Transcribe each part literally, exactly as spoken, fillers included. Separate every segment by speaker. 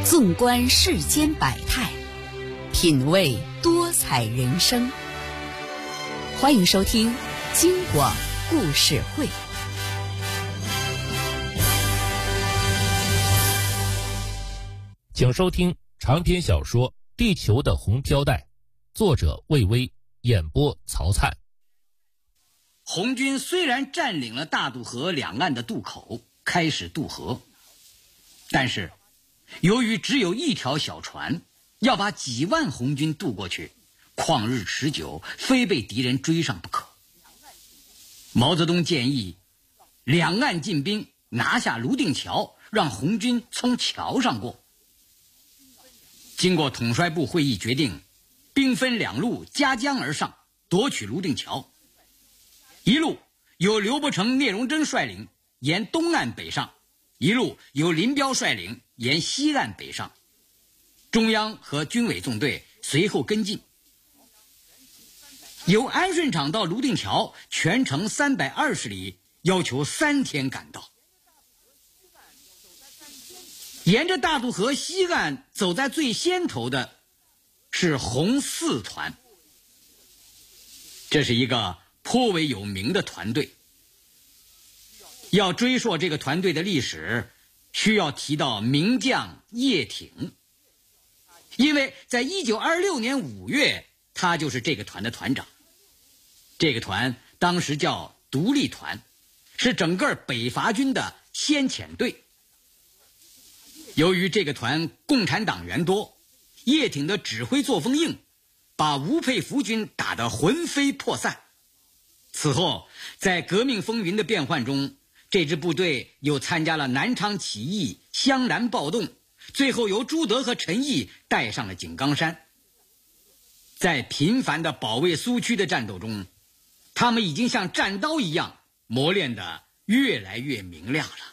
Speaker 1: 纵观世间百态，品味多彩人生。欢迎收听京广故事会。
Speaker 2: 请收听长篇小说《地球的红飘带》，作者魏巍，演播曹灿。
Speaker 3: 红军虽然占领了大渡河两岸的渡口，开始渡河，但是由于只有一条小船，要把几万红军渡过去，旷日持久，非被敌人追上不可。毛泽东建议两岸进兵，拿下泸定桥，让红军从桥上过。经过统帅部会议决定，兵分两路夹江而上，夺取泸定桥。一路由刘伯承、聂荣臻率领沿东岸北上，一路由林彪率领沿西岸北上，中央和军委纵队随后跟进。由安顺场到泸定桥全程三百二十里，要求三天赶到。沿着大渡河西岸走在最先头的是红四团，这是一个颇为有名的团队。要追溯这个团队的历史，需要提到名将叶挺，因为在一九二六年五月，他就是这个团的团长。这个团当时叫独立团，是整个北伐军的先遣队。由于这个团共产党员多，叶挺的指挥作风硬，把吴佩孚军打得魂飞魄散。此后在革命风云的变幻中，这支部队又参加了南昌起义、湘南暴动，最后由朱德和陈毅带上了井冈山。在频繁的保卫苏区的战斗中，他们已经像战刀一样磨练得越来越明亮了。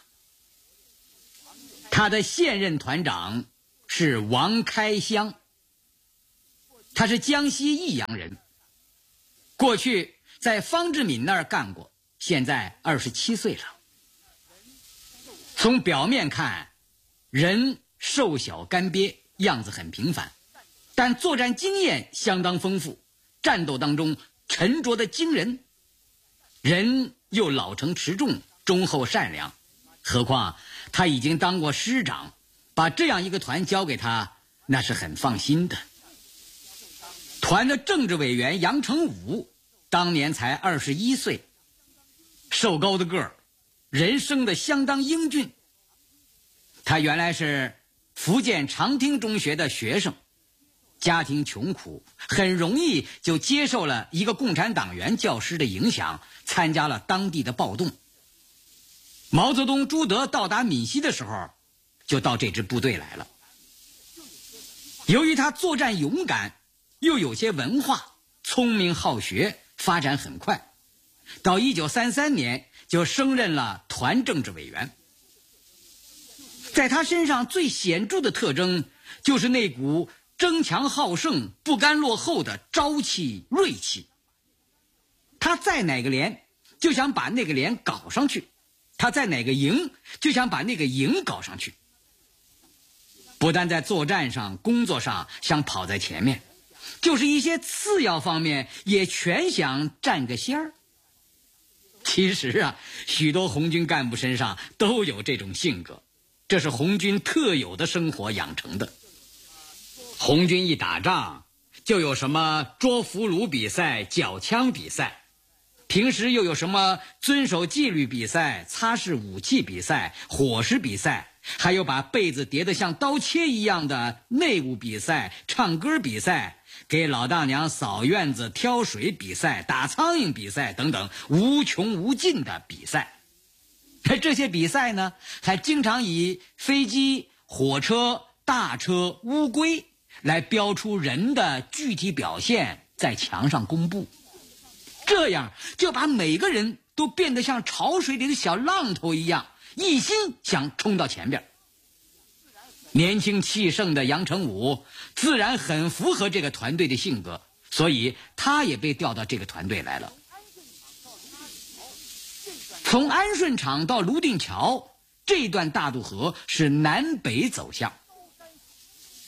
Speaker 3: 他的现任团长是王开湘，他是江西益阳人，过去在方志敏那儿干过，现在二十七岁了。从表面看，人瘦小干瘪，样子很平凡，但作战经验相当丰富，战斗当中沉着的惊人，人又老成持重，忠厚善良。何况他已经当过师长，把这样一个团交给他，那是很放心的。团的政治委员杨成武当年才二十一岁，瘦高的个儿，人生的相当英俊。他原来是福建长汀中学的学生，家庭穷苦，很容易就接受了一个共产党员教师的影响，参加了当地的暴动。毛泽东、朱德到达闽西的时候，就到这支部队来了。由于他作战勇敢，又有些文化，聪明好学，发展很快，到一九三三年就升任了团政治委员。在他身上最显著的特征就是那股争强好胜、不甘落后的朝气锐气。他在哪个连就想把那个连搞上去，他在哪个营就想把那个营搞上去。不但在作战上、工作上想跑在前面，就是一些次要方面也全想占个先儿。其实啊，许多红军干部身上都有这种性格，这是红军特有的生活养成的。红军一打仗，就有什么捉俘虏比赛、缴枪比赛，平时又有什么遵守纪律比赛、擦拭武器比赛、伙食比赛，还有把被子叠得像刀切一样的内务比赛、唱歌比赛，给老大娘扫院子、挑水比赛、打苍蝇比赛等等无穷无尽的比赛。这些比赛呢，还经常以飞机、火车、大车、乌龟来标出人的具体表现，在墙上公布。这样就把每个人都变得像潮水里的小浪头一样，一心想冲到前边。年轻气盛的杨成武自然很符合这个团队的性格，所以他也被调到这个团队来了。从安顺场到泸定桥这段大渡河是南北走向，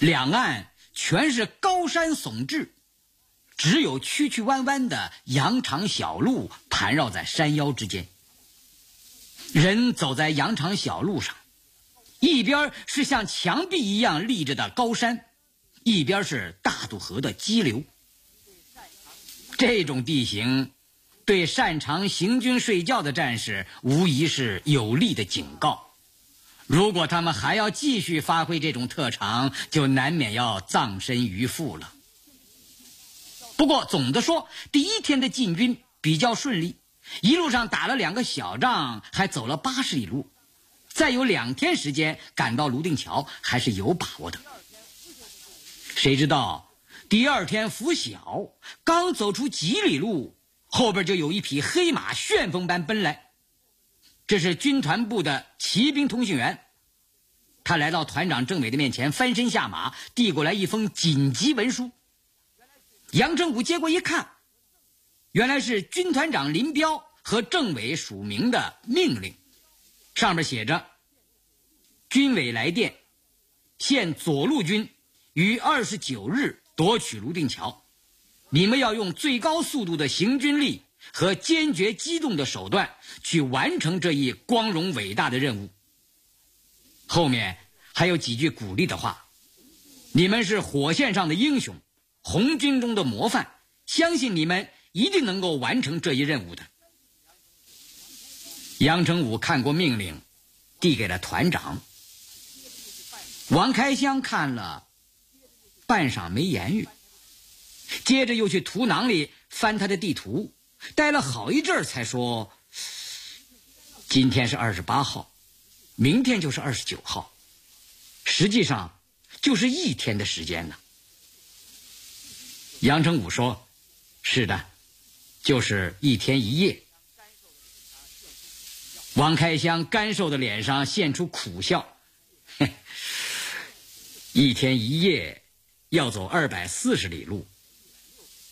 Speaker 3: 两岸全是高山耸峙，只有曲曲弯弯的羊肠小路盘绕在山腰之间。人走在羊肠小路上，一边是像墙壁一样立着的高山，一边是大渡河的激流。这种地形对擅长行军睡觉的战士无疑是有力的警告。如果他们还要继续发挥这种特长，就难免要葬身鱼腹了。不过总的说，第一天的进军比较顺利，一路上打了两个小仗，还走了八十里路，再有两天时间赶到泸定桥，还是有把握的。谁知道第二天拂晓，刚走出几里路，后边就有一匹黑马旋风般奔来。这是军团部的骑兵通讯员，他来到团长政委的面前，翻身下马，递过来一封紧急文书。杨成武接过一看，原来是军团长林彪和政委署名的命令，上面写着：军委来电，现左路军于二十九日夺取泸定桥，你们要用最高速度的行军力和坚决机动的手段去完成这一光荣伟大的任务。后面还有几句鼓励的话：你们是火线上的英雄，红军中的模范，相信你们一定能够完成这一任务的。杨成武看过命令，递给了团长。王开湘看了半晌没言语，接着又去图囊里翻他的地图，待了好一阵儿才说：今天是二十八号，明天就是二十九号，实际上就是一天的时间呢。杨成武说：是的，就是一天一夜。王开湘干瘦的脸上现出苦笑：一天一夜要走二百四十里路，